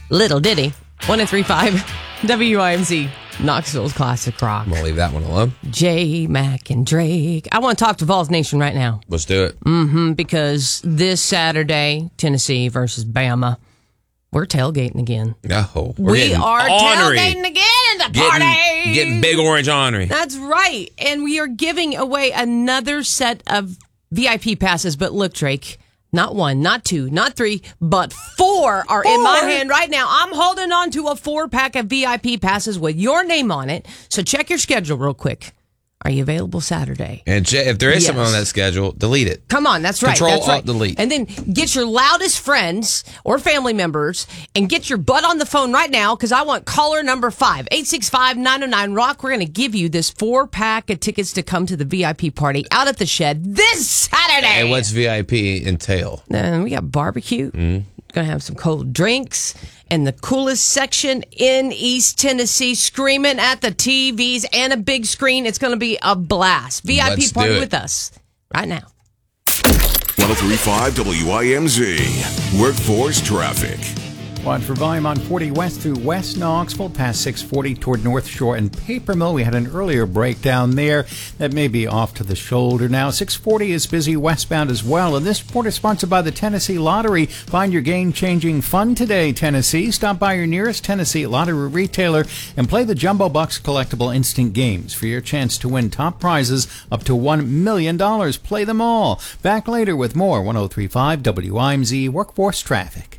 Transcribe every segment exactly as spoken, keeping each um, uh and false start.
Little Diddy. one oh three point five W I M Z. Knoxville's classic rock. I'm going to leave that one alone. J, Mac, and Drake. I want to talk to Vols Nation right now. Let's do it. Mm-hmm, because this Saturday, Tennessee versus Bama, we're tailgating again. No, we are ornery. tailgating again in the getting, party. Getting big orange ornery. That's right. And we are giving away another set of V I P passes. But look, Drake, not one, not two, not three, but four are four. in my hand right now. I'm holding on to a four-pack of V I P passes with your name on it. So check your schedule real quick. Are you available Saturday? And if there is yes. something on that schedule, delete it. Come on, that's right. Control, that's right. Alt, delete. And then get your loudest friends or family members and get your butt on the phone right now because I want caller number five, eight six five, nine oh nine, rock. We're going to give you this four-pack of tickets to come to the V I P party out at the Shed this Saturday. And what's V I P entail? Uh, we got barbecue. Mm. Going to have some cold drinks. And the coolest section in East Tennessee, screaming at the T Vs and a big screen. It's going to be a blast. V I P Let's party with us right now. one oh three point five W I M Z, Workforce Traffic. Watch for volume on forty West through West Knoxville, past six forty toward North Shore and Paper Mill. We had an earlier breakdown there. That may be off to the shoulder now. six forty is busy westbound as well. And this report is sponsored by the Tennessee Lottery. Find your game-changing fun today, Tennessee. Stop by your nearest Tennessee Lottery retailer and play the Jumbo Bucks collectible instant games for your chance to win top prizes up to one million dollars. Play them all. Back later with more one oh three point five W I M Z Workforce Traffic.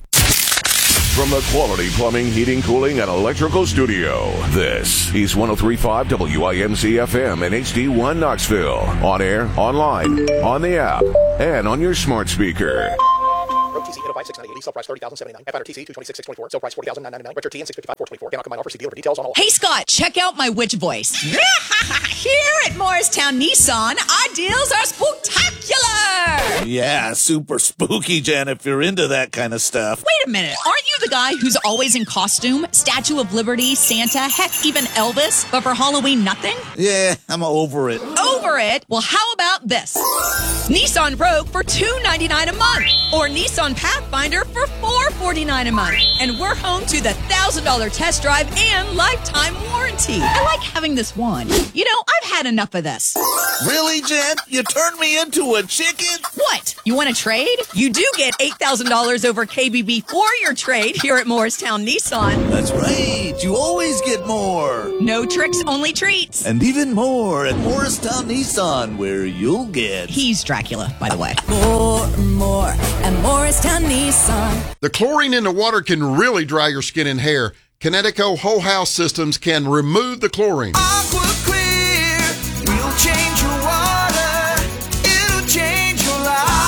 From the Quality Plumbing, Heating, Cooling, and Electrical Studio, this is one oh three point five W I M Z F M and H D one Knoxville. On air, online, on the app, and on your smart speaker. Road T C eight oh five six ninety-eight, sale price thirty thousand seventy-nine. F I R T C two twenty-six six twenty-four, sale price forty thousand nine ninety-nine. Retro T N six fifty-five four twenty-four. Gamma combine offer. See dealer for details on all. Hey Scott, check out my witch voice. Here at Morristown Nissan, our deals are spectacular. Yeah, super spooky, Jen, if you're into that kind of stuff. Wait a minute, aren't you the guy who's always in costume? Statue of Liberty, Santa, heck, even Elvis, but for Halloween nothing? Yeah, I'm over it. Over it? Well, how about this? Nissan Rogue for two ninety-nine a month, or Nissan Pathfinder for four forty-nine a month. And we're home to the one thousand dollars test drive and lifetime warranty. I like having this one. You know, I've had enough of this. Really, Jen? You turned me into a chicken? What? You want to trade? You do get eight thousand dollars over K B B for your trade here at Morristown Nissan. That's right. You always get more. No tricks, only treats. And even more at Morristown Nissan, where you'll get... He's Dracula, by the way. More and more at Morristown Nissan. The chlorine in the water can really dry your skin and hair. Kinetico Whole House Systems can remove the chlorine. Aqua Clear will change your water. It'll change your life.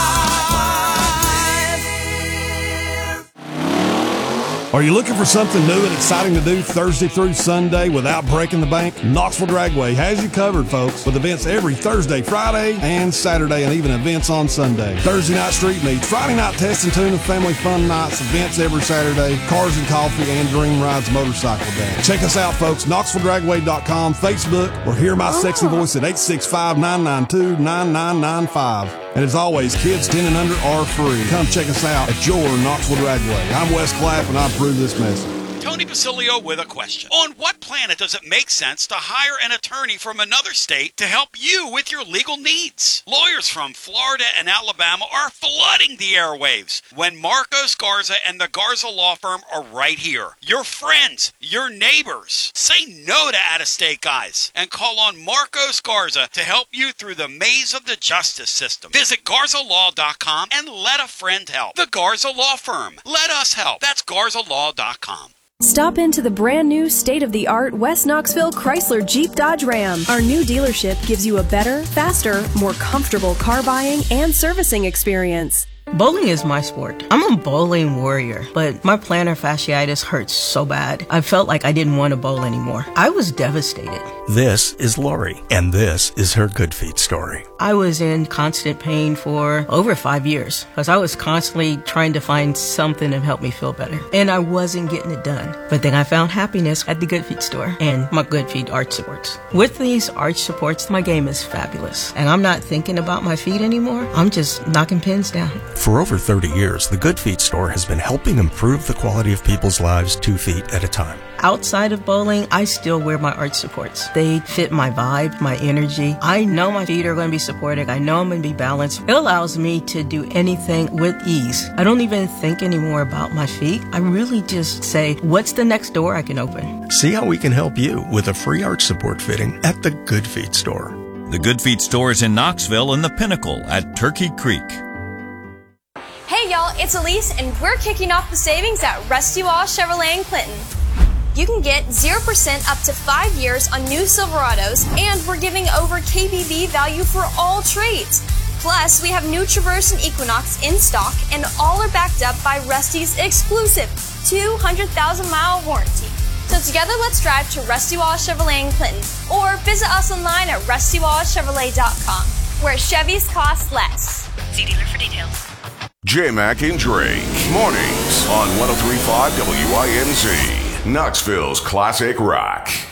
Are you looking for something new and exciting to do Thursday through Sunday without breaking the bank? Knoxville Dragway has you covered, folks, with events every Thursday, Friday, and Saturday, and even events on Sunday. Thursday night street meets, Friday night test and tune of family fun nights, events every Saturday, cars and coffee, and Dream Rides motorcycle day. Check us out, folks, Knoxville Dragway dot com, Facebook, or hear my sexy voice at eight six five, nine nine two, nine nine nine five. And as always, kids ten and under are free. Come check us out at your Knoxville Dragway. I'm Wes Clapp, and I approve this message. Tony Basilio with a question. On what planet does it make sense to hire an attorney from another state to help you with your legal needs? Lawyers from Florida and Alabama are flooding the airwaves when Marcos Garza and the Garza Law Firm are right here. Your friends, your neighbors. Say no to out-of-state guys and call on Marcos Garza to help you through the maze of the justice system. Visit Garza Law dot com and let a friend help. The Garza Law Firm. Let us help. That's Garza Law dot com. Stop into the brand new state-of-the-art West Knoxville Chrysler Jeep Dodge Ram. Our new dealership gives you a better, faster, more comfortable car buying and servicing experience. Bowling is my sport. I'm a bowling warrior, but my plantar fasciitis hurts so bad. I felt like I didn't want to bowl anymore. I was devastated. This is Lori, and this is her Good Feet story. I was in constant pain for over five years because I was constantly trying to find something to help me feel better, and I wasn't getting it done. But then I found happiness at the Good Feet store and my Good Feet arch supports. With these arch supports, my game is fabulous, and I'm not thinking about my feet anymore. I'm just knocking pins down. For over thirty years, the Good Feet store has been helping improve the quality of people's lives two feet at a time. Outside of bowling, I still wear my arch supports. They fit my vibe, my energy. I know my feet are going to be supported. I know I'm going to be balanced. It allows me to do anything with ease. I don't even think anymore about my feet. I really just say, what's the next door I can open? See how we can help you with a free arch support fitting at the Good Feet store. The Good Feet store is in Knoxville and the Pinnacle at Turkey Creek. Hey y'all, it's Elise and we're kicking off the savings at Rusty Walsh Chevrolet in Clinton. You can get zero percent up to five years on new Silverados, and we're giving over K B V value for all trades. Plus, we have new Traverse and Equinox in stock, and all are backed up by Rusty's exclusive two hundred thousand mile warranty. So together, let's drive to Rusty Walsh Chevrolet in Clinton, or visit us online at rusty walsh chevrolet dot com, where Chevys cost less. See dealer for details. J-Mac and Drake, mornings on one oh three point five W I M C, Knoxville's classic rock.